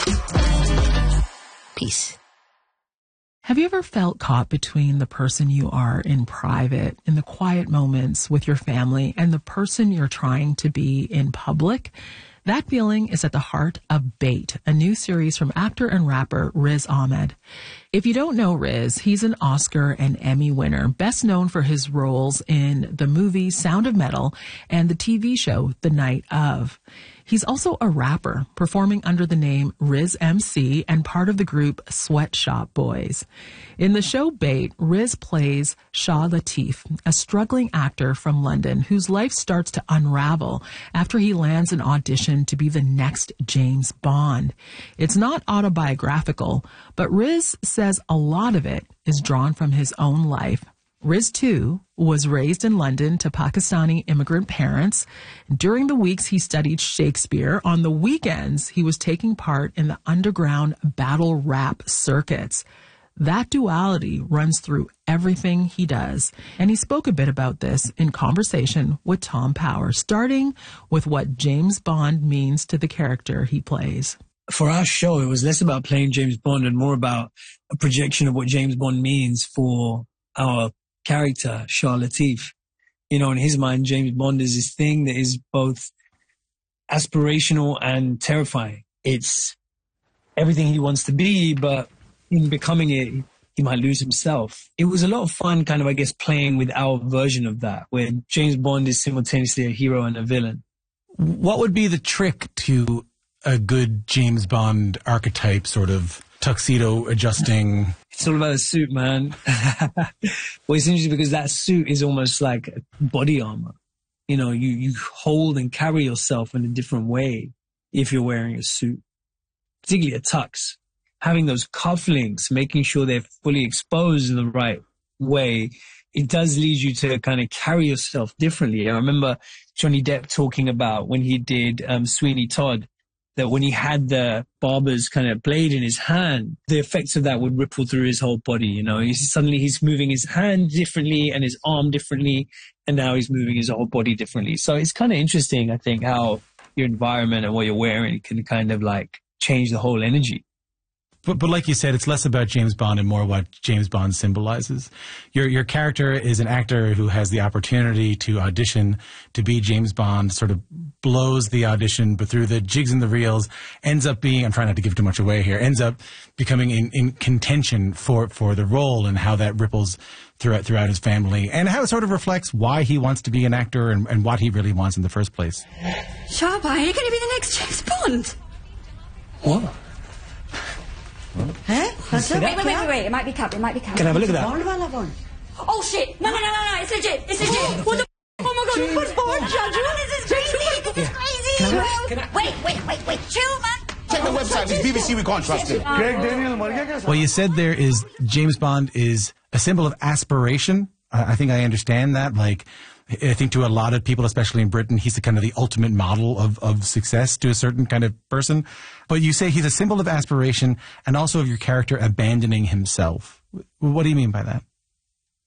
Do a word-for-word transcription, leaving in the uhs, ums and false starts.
Peace. Have you ever felt caught between the person you are in private, in the quiet moments with your family, and the person you're trying to be in public? That feeling is at the heart of Bait, a new series from actor and rapper Riz Ahmed. If you don't know Riz, he's an Oscar and Emmy winner, best known for his roles in the movie Sound of Metal and the T V show The Night Of. He's also a rapper, performing under the name Riz M C and part of the group Sweatshop Boys. In the show Bait, Riz plays Shah Latif, a struggling actor from London whose life starts to unravel after he lands an audition to be the next James Bond. It's not autobiographical, but Riz says a lot of it is drawn from his own life. Riz, too, was raised in London to Pakistani immigrant parents. During the weeks, he studied Shakespeare. On the weekends, he was taking part in the underground battle rap circuits. That duality runs through everything he does. And he spoke a bit about this in conversation with Tom Power, starting with what James Bond means to the character he plays. For our show, it was less about playing James Bond and more about a projection of what James Bond means for our character, Shah Latif. You know, in his mind, James Bond is this thing that is both aspirational and terrifying. It's everything he wants to be, but in becoming it, he might lose himself. It was a lot of fun, kind of, I guess, playing with our version of that, where James Bond is simultaneously a hero and a villain. What would be the trick to a good James Bond archetype, sort of tuxedo adjusting? It's all about the suit, man. Well, it's interesting because that suit is almost like body armor. You know, you, you hold and carry yourself in a different way if you're wearing a suit, particularly a tux. Having those cufflinks, making sure they're fully exposed in the right way, it does lead you to kind of carry yourself differently. I remember Johnny Depp talking about when he did um, Sweeney Todd, that when he had the barber's kind of blade in his hand, the effects of that would ripple through his whole body. You know, he's, suddenly he's moving his hand differently and his arm differently, and now he's moving his whole body differently. So it's kind of interesting, I think, how your environment and what you're wearing can kind of like change the whole energy. But, but like you said, it's less about James Bond and more what James Bond symbolizes. Your your character is an actor who has the opportunity to audition to be James Bond, sort of blows the audition, but through the jigs and the reels, ends up being, I'm trying not to give too much away here, ends up becoming in, in contention for, for the role and how that ripples throughout throughout his family and how it sort of reflects why he wants to be an actor and, and what he really wants in the first place. Sharp Eye, you're going to be the next James Bond. What? Huh? Wait, wait, wait, wait, wait. It might be cut. It might be cut. Can I have a look at that? Oh, shit. No, no, no, no, no. It's legit. It's legit. What the f***? Oh, my God. What's Bond, Judge? This is crazy. This is crazy. Can I, can I? Wait, wait, wait, wait. Chill, man. Check the website. It's B B C. We can't trust it. Well, you said there is James Bond is a symbol of aspiration. Uh, I think I understand that. Like, I think to a lot of people, especially in Britain, he's the kind of the ultimate model of, of success to a certain kind of person. But you say he's a symbol of aspiration and also of your character abandoning himself. What do you mean by that?